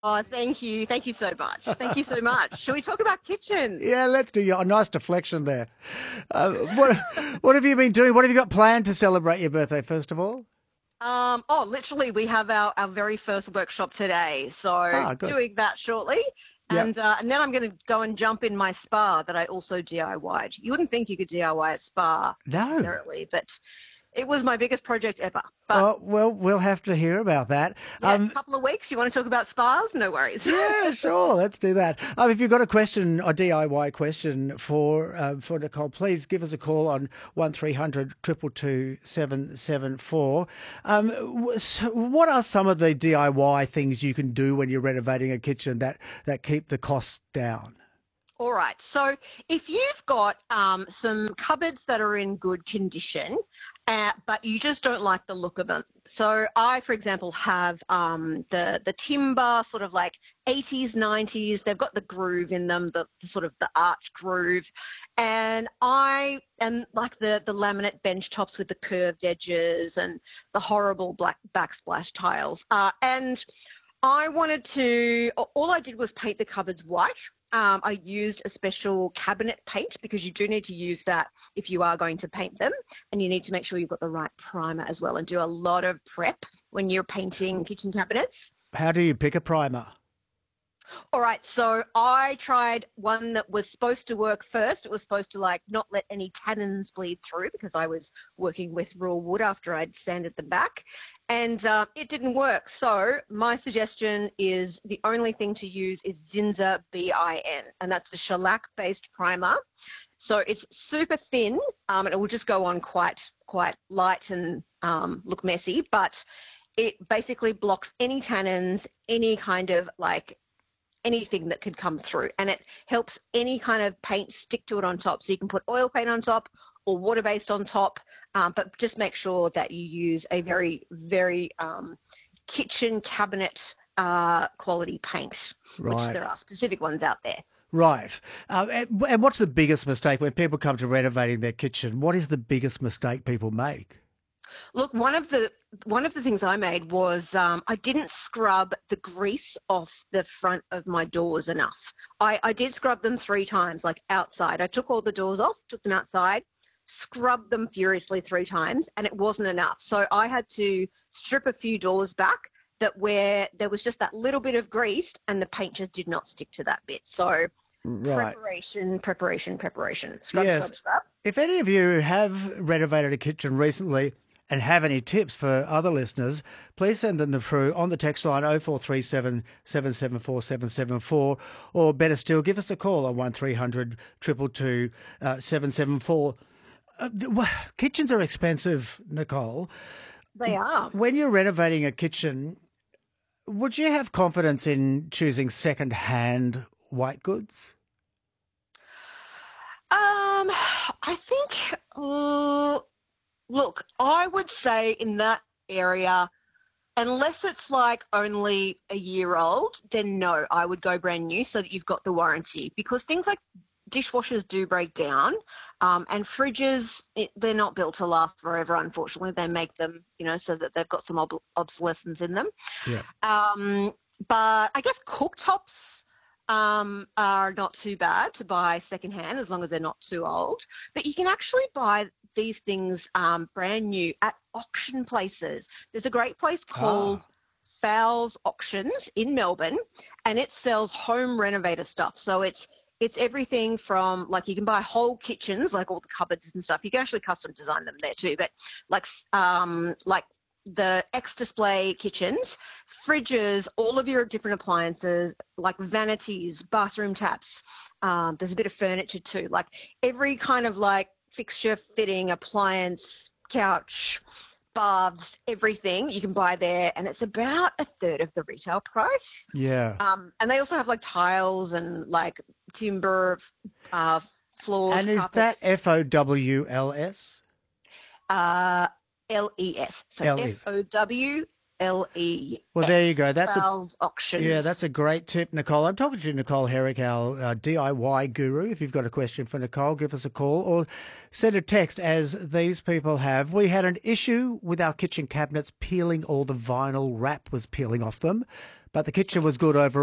Oh, thank you. Thank you so much. Thank you so much. Shall we talk about kitchens? Yeah, let's do a nice deflection there. What have you been doing? What have you got planned to celebrate your birthday, first of all? Literally, we have our very first workshop today. So Ah, good. doing that shortly. Yep. And then I'm going to go and jump in my spa that I also DIY'd. You wouldn't think you could DIY a spa No. necessarily, but it was my biggest project ever. But Oh, well, we'll have to hear about that. yeah, a couple of weeks. You want to talk about spas? No worries. Yeah, sure. Let's do that. If you've got a question, a DIY question for Nicole, please give us a call on 1300 222 774. What are some of the DIY things you can do when you're renovating a kitchen that keep the costs down? All right. So if you've got some cupboards that are in good condition, but you just don't like the look of them. So I, for example, have the timber sort of like 80s, 90s. They've got the groove in them, the sort of the arch groove, and I am like the laminate bench tops with the curved edges and the horrible black backsplash tiles. And I wanted to, all I did was paint the cupboards white. I used a special cabinet paint because you do need to use that if you are going to paint them, and you need to make sure you've got the right primer as well and do a lot of prep when you're painting kitchen cabinets. How do you pick a primer? All right, so I tried one that was supposed to work first. It was supposed to like not let any tannins bleed through because I was working with raw wood after I'd sanded them back, and it didn't work. So my suggestion is the only thing to use is Zinsser BIN, and that's a shellac-based primer. So it's super thin, and it will just go on quite light and look messy, but it basically blocks any tannins, any kind of like anything that could come through, and it helps any kind of paint stick to it on top. So you can put oil paint on top or water-based on top, but just make sure that you use a very kitchen cabinet quality paint, which Right. there are specific ones out there. Right. And what's the biggest mistake when people come to renovating their kitchen? What is the biggest mistake people make? Look, one of the things I made was I didn't scrub the grease off the front of my doors enough. I did scrub them 3 times, like outside. I took all the doors off, took them outside, scrubbed them furiously 3 times, and it wasn't enough. So I had to strip a few doors back that where there was just that little bit of grease and the paint just did not stick to that bit. So Right. preparation, preparation, preparation. Scrub, Yes. scrub, scrub. If any of you have renovated a kitchen recently and have any tips for other listeners, please send them through on the text line 0437 774 774, or better still, give us a call on 1300 222 774. Kitchens are expensive, Nicole. They are. When you're renovating a kitchen, would you have confidence in choosing second-hand white goods? I think, look, I would say in that area, unless it's like only a year old, then no, I would go brand new so that you've got the warranty, because things like dishwashers do break down, and fridges, they're not built to last forever, unfortunately. They make them, so that they've got some obsolescence in them. Yeah. But I guess cooktops are not too bad to buy secondhand as long as they're not too old. But you can actually buy these things brand new at auction places. There's a great place called Ah. Fowles Auctions in Melbourne, and it sells home renovator stuff. So it's everything from, like, you can buy whole kitchens, like all the cupboards and stuff. You can actually custom design them there too. But like the X-display kitchens, fridges, all of your different appliances, like vanities, bathroom taps. There's a bit of furniture too, like every kind of like fixture, fitting, appliance, couch, baths, everything you can buy there, and it's about a third of the retail price. Yeah. And they also have like tiles and like timber, floors, And is that carpets. FOWLS? Uh, LES. So LS. FOWLES. Well, there you go. Fowles Yeah, Auctions. that's a great tip, Nicole. I'm talking to Nicole Herrick, our DIY guru. If you've got a question for Nicole, give us a call or send a text, as these people have. We had an issue with our kitchen cabinets peeling. All the vinyl wrap was peeling off them. but the kitchen was good overall.